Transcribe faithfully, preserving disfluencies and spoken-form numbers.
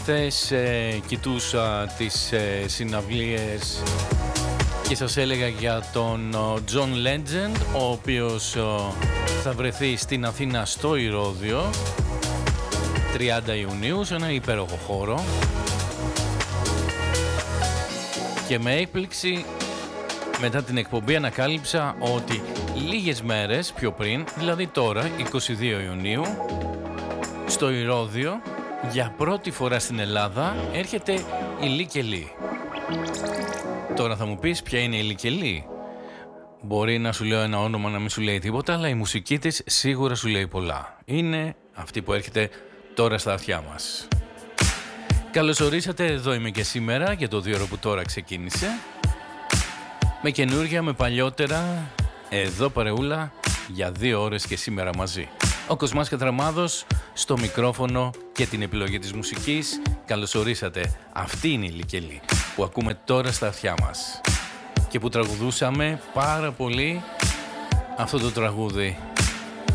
Χθες ε, κοιτούσα τις ε, συναυλίες και σας έλεγα για τον John Legend, ο οποίος ε, θα βρεθεί στην Αθήνα στο Ηρώδειο τριάντα Ιουνίου σε ένα υπέροχο χώρο, και με έκπληξη μετά την εκπομπή ανακάλυψα ότι λίγες μέρες πιο πριν, δηλαδή τώρα είκοσι δύο Ιουνίου, στο Ηρώδειο για πρώτη φορά στην Ελλάδα έρχεται η Λίκελη. Τώρα θα μου πεις ποια είναι η Λίκελη. Μπορεί να σου λέω ένα όνομα να μην σου λέει τίποτα, αλλά η μουσική της σίγουρα σου λέει πολλά. Είναι αυτή που έρχεται τώρα στα αυτιά μας. Καλώς ορίσατε, εδώ είμαι και σήμερα για το δύο ώρο που τώρα ξεκίνησε. Με καινούργια, με παλιότερα, εδώ παρεούλα για δύο ώρες και σήμερα μαζί. Ο Κοσμάς Κατραμάδος στο μικρόφωνο και την επιλογή της μουσικής. Καλώς ορίσατε. Αυτή είναι η Λίκελη που ακούμε τώρα στα αυτιά μας και που τραγουδούσαμε πάρα πολύ αυτό το τραγούδι